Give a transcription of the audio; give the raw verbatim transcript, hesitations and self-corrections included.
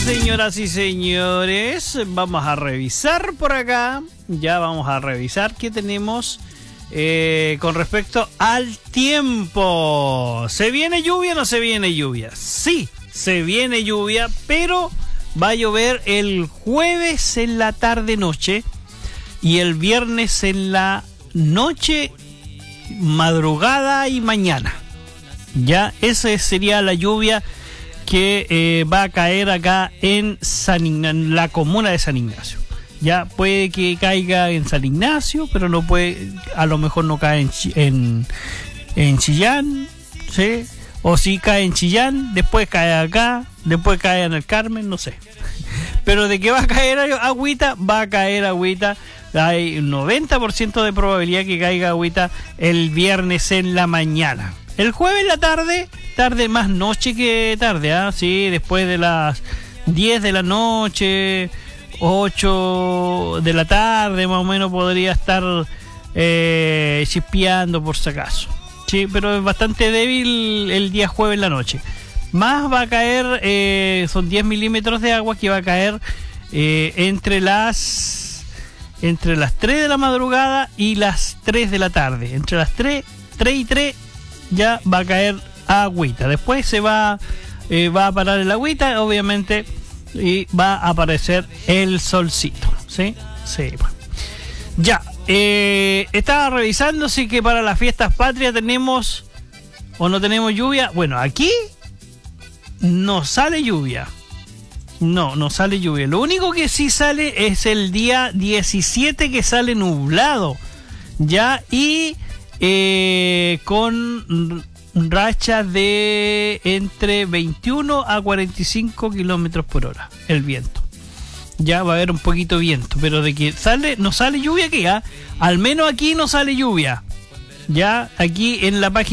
Señoras y señores, vamos a revisar por acá. Ya vamos a revisar qué tenemos eh, con respecto al tiempo. ¿Se viene lluvia o no se viene lluvia? Sí, se viene lluvia, pero va a llover el jueves en la tarde-noche y el viernes en la noche, madrugada y mañana. Ya, esa sería la lluvia que eh, va a caer acá en, San Ign- en la comuna de San Ignacio. Ya puede que caiga en San Ignacio, pero no puede, a lo mejor no cae en, Chi- en, en Chillán, ¿sí? O si cae en Chillán, después cae acá, después cae en el Carmen, no sé. Pero de que va a caer agüita, va a caer agüita. Hay un noventa por ciento de probabilidad que caiga agüita el viernes en la mañana. El jueves en la tarde, tarde más noche que tarde, ¿ah? Sí, después de las diez de la noche, ocho de la tarde más o menos podría estar eh, chispeando por si acaso. Sí, pero es bastante débil el día jueves en la noche. Más va a caer, eh, son diez milímetros de agua que va a caer eh, entre las entre las tres de la madrugada y las tres de la tarde. Entre las tres, tres y tres ya va a caer agüita. Después se va, eh, va a parar el agüita, obviamente, y va a aparecer el solcito. ¿Sí? Sí. Ya. Eh, estaba revisando si que para las fiestas patrias tenemos o no tenemos lluvia. Bueno, aquí no sale lluvia. No, no sale lluvia. Lo único que sí sale es el día diecisiete, que sale nublado. Ya, y eh, con rachas de entre veintiuno a cuarenta y cinco kilómetros por hora el viento. Ya va a haber un poquito de viento, pero de que sale, no sale lluvia aquí, ¿ah? Al menos aquí no sale lluvia. Ya, aquí en la página